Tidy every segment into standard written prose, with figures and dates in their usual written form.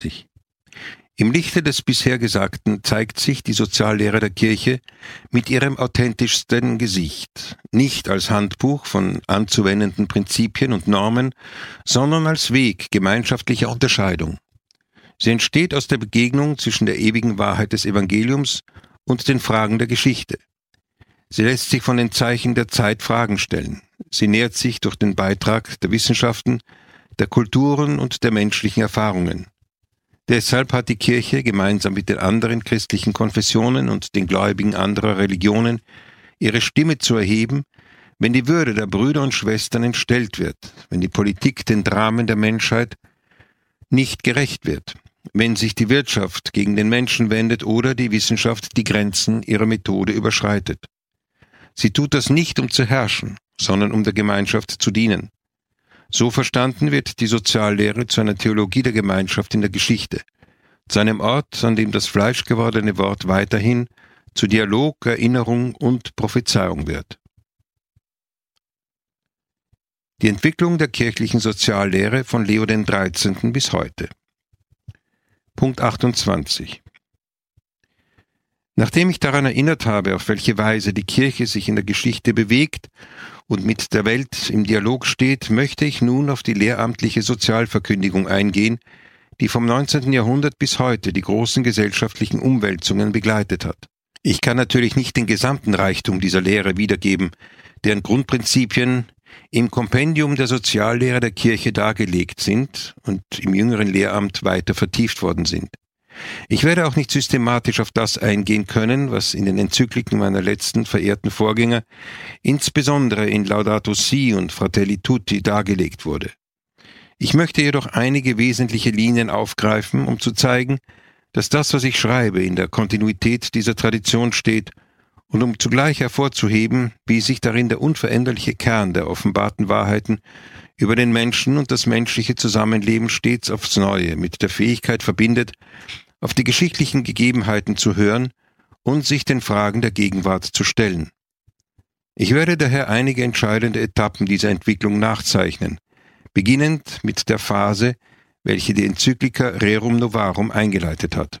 Im Lichte des bisher Gesagten zeigt sich die Soziallehre der Kirche mit ihrem authentischsten Gesicht, nicht als Handbuch von anzuwendenden Prinzipien und Normen, sondern als Weg gemeinschaftlicher Unterscheidung. Sie entsteht aus der Begegnung zwischen der ewigen Wahrheit des Evangeliums und den Fragen der Geschichte. Sie lässt sich von den Zeichen der Zeit Fragen stellen. Sie nährt sich durch den Beitrag der Wissenschaften, der Kulturen und der menschlichen Erfahrungen. Deshalb hat die Kirche gemeinsam mit den anderen christlichen Konfessionen und den Gläubigen anderer Religionen ihre Stimme zu erheben, wenn die Würde der Brüder und Schwestern entstellt wird, wenn die Politik den Dramen der Menschheit nicht gerecht wird, wenn sich die Wirtschaft gegen den Menschen wendet oder die Wissenschaft die Grenzen ihrer Methode überschreitet. Sie tut das nicht, um zu herrschen, sondern um der Gemeinschaft zu dienen. So verstanden wird die Soziallehre zu einer Theologie der Gemeinschaft in der Geschichte, zu einem Ort, an dem das fleischgewordene Wort weiterhin zu Dialog, Erinnerung und Prophezeiung wird. Die Entwicklung der kirchlichen Soziallehre von Leo XIII. Bis heute. Punkt 28. Nachdem ich daran erinnert habe, auf welche Weise die Kirche sich in der Geschichte bewegt und mit der Welt im Dialog steht, möchte ich nun auf die lehramtliche Sozialverkündigung eingehen, die vom 19. Jahrhundert bis heute die großen gesellschaftlichen Umwälzungen begleitet hat. Ich kann natürlich nicht den gesamten Reichtum dieser Lehre wiedergeben, deren Grundprinzipien im Kompendium der Soziallehre der Kirche dargelegt sind und im jüngeren Lehramt weiter vertieft worden sind. Ich werde auch nicht systematisch auf das eingehen können, was in den Enzykliken meiner letzten verehrten Vorgänger, insbesondere in Laudato Si und Fratelli Tutti, dargelegt wurde. Ich möchte jedoch einige wesentliche Linien aufgreifen, um zu zeigen, dass das, was ich schreibe, in der Kontinuität dieser Tradition steht und um zugleich hervorzuheben, wie sich darin der unveränderliche Kern der offenbarten Wahrheiten über den Menschen und das menschliche Zusammenleben stets aufs Neue mit der Fähigkeit verbindet, auf die geschichtlichen Gegebenheiten zu hören und sich den Fragen der Gegenwart zu stellen. Ich werde daher einige entscheidende Etappen dieser Entwicklung nachzeichnen, beginnend mit der Phase, welche die Enzyklika Rerum Novarum eingeleitet hat.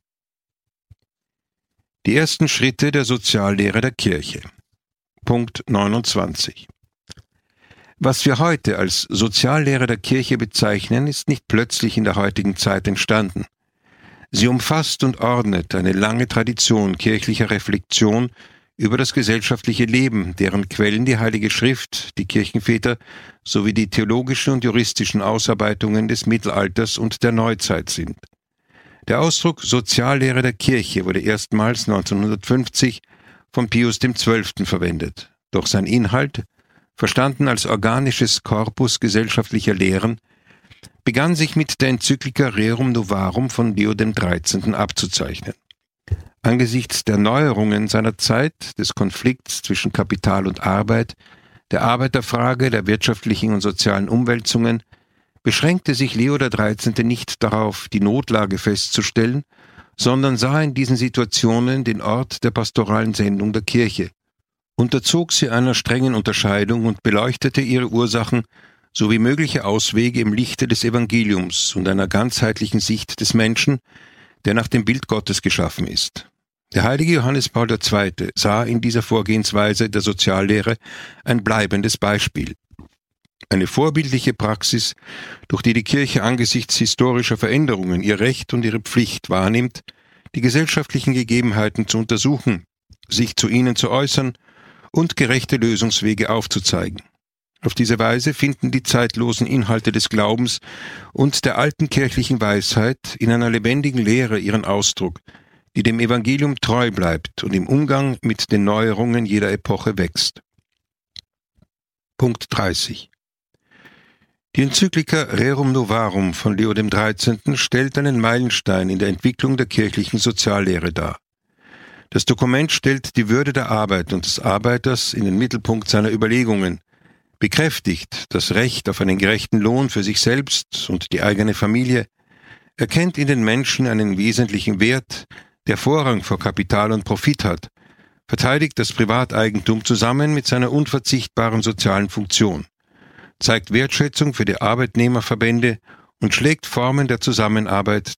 Die ersten Schritte der Soziallehre der Kirche. Punkt 29. Was wir heute als Soziallehre der Kirche bezeichnen, ist nicht plötzlich in der heutigen Zeit entstanden. Sie umfasst und ordnet eine lange Tradition kirchlicher Reflexion über das gesellschaftliche Leben, deren Quellen die Heilige Schrift, die Kirchenväter sowie die theologischen und juristischen Ausarbeitungen des Mittelalters und der Neuzeit sind. Der Ausdruck Soziallehre der Kirche wurde erstmals 1950 von Pius XII. Verwendet, doch sein Inhalt, verstanden als organisches Korpus gesellschaftlicher Lehren, begann sich mit der Enzyklika Rerum Novarum von Leo XIII. Abzuzeichnen. Angesichts der Neuerungen seiner Zeit, des Konflikts zwischen Kapital und Arbeit, der Arbeiterfrage, der wirtschaftlichen und sozialen Umwälzungen, beschränkte sich Leo XIII. Nicht darauf, die Notlage festzustellen, sondern sah in diesen Situationen den Ort der pastoralen Sendung der Kirche, unterzog sie einer strengen Unterscheidung und beleuchtete ihre Ursachen sowie mögliche Auswege im Lichte des Evangeliums und einer ganzheitlichen Sicht des Menschen, der nach dem Bild Gottes geschaffen ist. Der heilige Johannes Paul II. Sah in dieser Vorgehensweise der Soziallehre ein bleibendes Beispiel. Eine vorbildliche Praxis, durch die die Kirche angesichts historischer Veränderungen ihr Recht und ihre Pflicht wahrnimmt, die gesellschaftlichen Gegebenheiten zu untersuchen, sich zu ihnen zu äußern und gerechte Lösungswege aufzuzeigen. Auf diese Weise finden die zeitlosen Inhalte des Glaubens und der alten kirchlichen Weisheit in einer lebendigen Lehre ihren Ausdruck, die dem Evangelium treu bleibt und im Umgang mit den Neuerungen jeder Epoche wächst. Punkt 30. Die Enzyklika Rerum Novarum von Leo XIII. Stellt einen Meilenstein in der Entwicklung der kirchlichen Soziallehre dar. Das Dokument stellt die Würde der Arbeit und des Arbeiters in den Mittelpunkt seiner Überlegungen, bekräftigt das Recht auf einen gerechten Lohn für sich selbst und die eigene Familie, erkennt in den Menschen einen wesentlichen Wert, der Vorrang vor Kapital und Profit hat, verteidigt das Privateigentum zusammen mit seiner unverzichtbaren sozialen Funktion, zeigt Wertschätzung für die Arbeitnehmerverbände und schlägt Formen der Zusammenarbeit